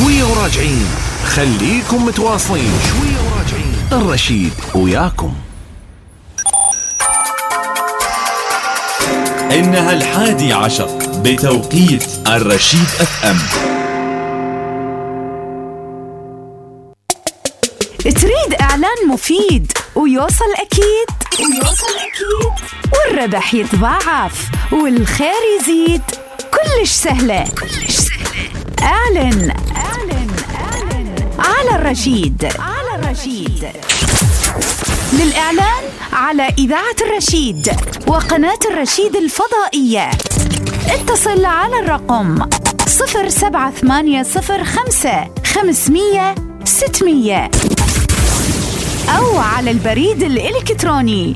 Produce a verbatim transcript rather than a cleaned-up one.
شوية وراجعين، خليكم متواصلين. شوية وراجعين، الرشيد وياكم. إنها الحادي عشر بتوقيت الرشيد اف ام. تريد إعلان مفيد ويوصل أكيد ويوصل أكيد والربح يتضاعف والخير يزيد؟ كلش سهلة كلش سهلة. أعلن أعلن أعلن على الرشيد على الرشيد. للإعلان على إذاعة الرشيد وقناة الرشيد الفضائية اتصل على الرقم صفر سبعة ثمانية صفر خمسة خمسمية ستمية أو على البريد الإلكتروني